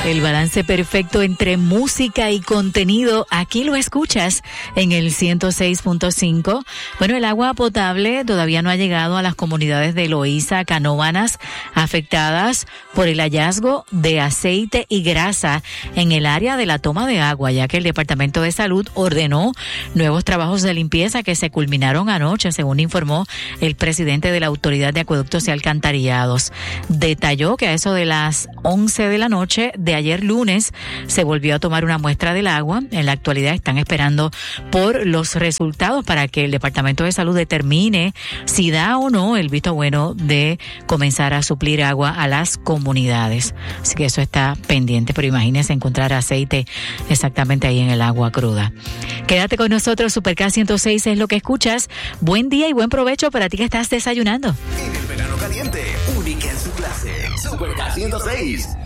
El balance perfecto entre música y contenido, aquí lo escuchas en el 106.5. Bueno, el agua potable todavía no ha llegado a las comunidades de Loíza, Canóvanas, afectadas por el hallazgo de aceite y grasa en el área de la toma de agua, ya que el Departamento de Salud ordenó nuevos trabajos de limpieza que se culminaron anoche, según informó el presidente de la Autoridad de Acueductos y Alcantarillados. Detalló que a eso de las 11 de la noche de ayer lunes se volvió a tomar una muestra del agua. En la actualidad están esperando por los resultados para que el Departamento de Salud determine si da o no el visto bueno de comenzar a suplir agua a las comunidades. Así que eso está pendiente, pero imagínense encontrar aceite exactamente ahí en el agua cruda. Quédate con nosotros, Super K 106 es lo que escuchas. Buen día y buen provecho para ti que estás desayunando. En el verano caliente, única en su clase, Super K 106.